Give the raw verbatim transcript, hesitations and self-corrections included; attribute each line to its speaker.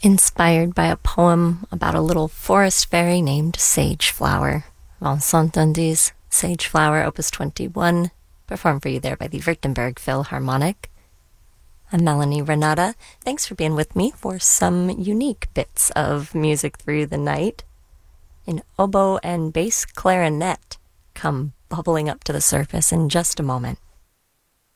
Speaker 1: Inspired by a poem about a little forest fairy named Sageflower. Vincent Dundy's Sageflower, Opus twenty-one, performed for you there by the Württemberg Philharmonic. I'm Melanie Renata. Thanks for being with me for some unique bits of music through the night. An oboe and bass clarinet come bubbling up to the surface in just a moment.